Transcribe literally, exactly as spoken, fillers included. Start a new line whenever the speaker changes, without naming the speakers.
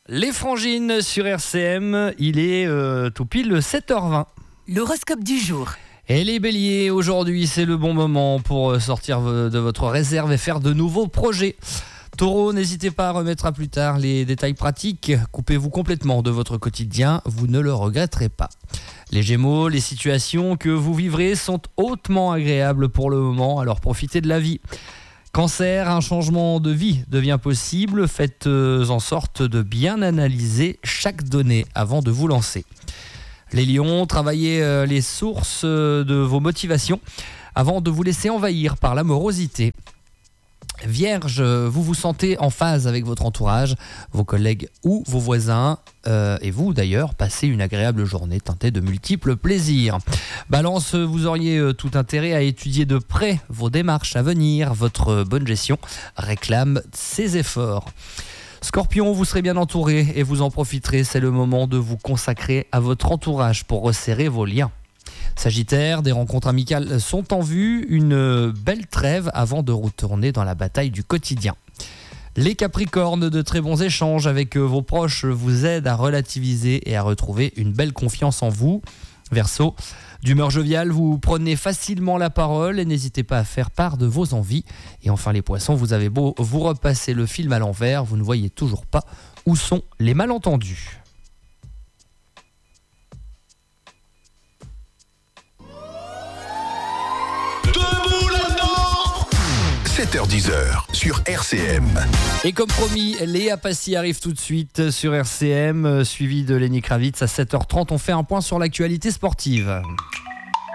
Les Frangines sur R C M, il est euh, tout pile sept heures vingt.
L'horoscope du jour.
Et les béliers, aujourd'hui c'est le bon moment pour sortir de votre réserve et faire de nouveaux projets. Taureau, n'hésitez pas à remettre à plus tard les détails pratiques. Coupez-vous complètement de votre quotidien, vous ne le regretterez pas. Les Gémeaux, les situations que vous vivrez sont hautement agréables pour le moment, alors profitez de la vie. Cancer, un changement de vie devient possible. Faites en sorte de bien analyser chaque donnée avant de vous lancer. Les lions, travaillez les sources de vos motivations avant de vous laisser envahir par la morosité. Vierge, vous vous sentez en phase avec votre entourage, vos collègues ou vos voisins, euh, et vous d'ailleurs, passez une agréable journée teintée de multiples plaisirs. Balance, vous auriez tout intérêt à étudier de près vos démarches à venir, votre bonne gestion réclame ses efforts. Scorpion, vous serez bien entouré et vous en profiterez, c'est le moment de vous consacrer à votre entourage pour resserrer vos liens. Sagittaire, des rencontres amicales sont en vue, une belle trêve avant de retourner dans la bataille du quotidien. Les Capricornes, de très bons échanges avec vos proches vous aident à relativiser et à retrouver une belle confiance en vous. Verseau, d'humeur joviale, vous prenez facilement la parole et n'hésitez pas à faire part de vos envies. Et enfin les Poissons, vous avez beau vous repasser le film à l'envers, vous ne voyez toujours pas où sont les malentendus.
sept heures dix sur R C M.
Et comme promis, Léa Passy arrive tout de suite sur R C M, suivi de Lenny Kravitz à sept heures trente. On fait un point sur l'actualité sportive.